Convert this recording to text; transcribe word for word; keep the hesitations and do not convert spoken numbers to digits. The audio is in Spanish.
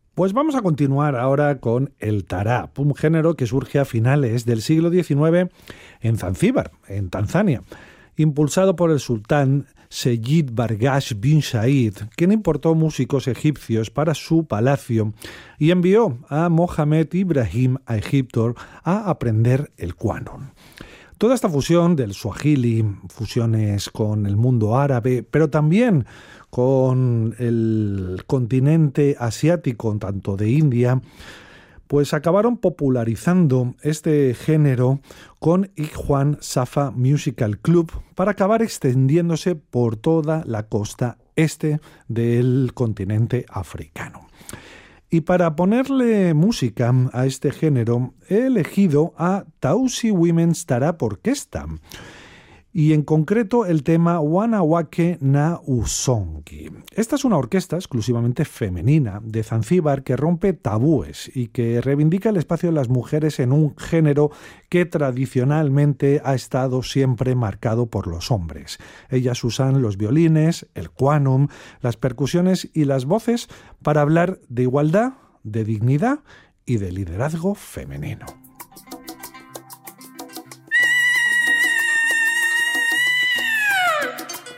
Pues vamos a continuar ahora con el tarab, un género que surge a finales del siglo diecinueve en Zanzíbar, en Tanzania, impulsado por el sultán Seyid Bargash bin Said, quien importó músicos egipcios para su palacio y envió a Mohamed Ibrahim a Egipto a aprender el cuánon. Toda esta fusión del suajili, fusiones con el mundo árabe, pero también con el continente asiático, tanto de India, pues acabaron popularizando este género con Ikhwan Safa Musical Club para acabar extendiéndose por toda la costa este del continente africano. Y para ponerle música a este género he elegido a Tausi Women's Tarab Orchestra y en concreto el tema Wanawake na Usongi. Esta es una orquesta exclusivamente femenina de Zanzíbar que rompe tabúes y que reivindica el espacio de las mujeres en un género que tradicionalmente ha estado siempre marcado por los hombres. Ellas usan los violines, el cuánum, las percusiones y las voces para hablar de igualdad, de dignidad y de liderazgo femenino.